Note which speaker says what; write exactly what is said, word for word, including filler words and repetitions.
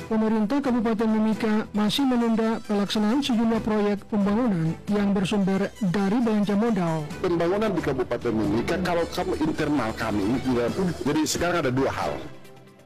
Speaker 1: Pemerintah Kabupaten Mimika masih menunda pelaksanaan sejumlah proyek pembangunan yang bersumber dari belanja modal.
Speaker 2: Pembangunan di Kabupaten Mimika kalau kamu internal kami, ya, jadi sekarang ada dua hal.